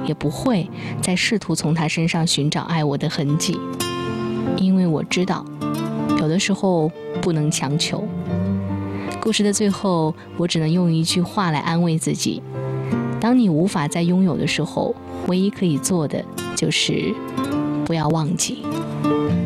也不会再试图从他身上寻找爱我的痕迹，因为我知道，有的时候不能强求。故事的最后，我只能用一句话来安慰自己：当你无法再拥有的时候，唯一可以做的就是不要忘记。